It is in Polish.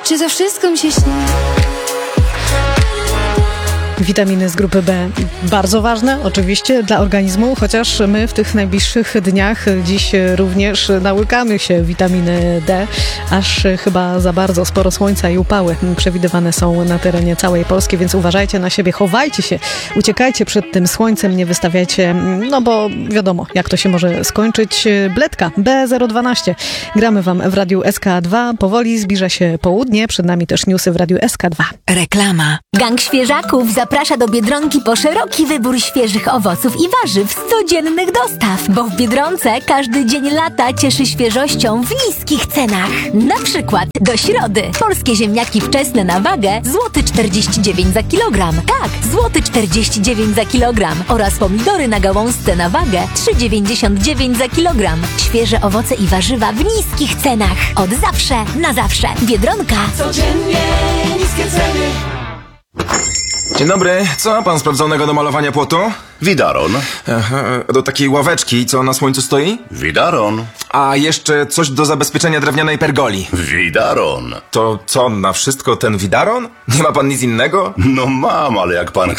Czy to wszystko mi się śni? Witaminy z grupy B bardzo ważne oczywiście dla organizmu, chociaż my w tych najbliższych dniach dziś również nałykamy się witaminy D, aż chyba za bardzo. Sporo słońca i upały przewidywane są na terenie całej Polski, więc uważajcie na siebie, chowajcie się, uciekajcie przed tym słońcem, nie wystawiajcie, no bo wiadomo jak to się może skończyć. Bledka B012. Gramy wam w Radiu SK2, powoli zbliża się południe, przed nami też newsy w Radiu SK2. Reklama. Gang Świeżaków zaprasza do Biedronki po szeroki wybór świeżych owoców i warzyw z codziennych dostaw, bo w Biedronce każdy dzień lata cieszy świeżością w niskich cenach. Na przykład do środy polskie ziemniaki wczesne na wagę złoty 49 za kilogram. Tak, złoty 49 za kilogram oraz pomidory na gałązce na wagę 3,99 za kilogram. Świeże owoce i warzywa w niskich cenach. Od zawsze na zawsze. Biedronka. Codziennie niskie ceny. Dzień dobry, co ma pan sprawdzonego do malowania płotu? Widaron. Aha, do takiej ławeczki, co na słońcu stoi? Widaron. A jeszcze coś do zabezpieczenia drewnianej pergoli. Widaron. To co, na wszystko ten widaron? Nie ma pan nic innego? No mam, ale jak pan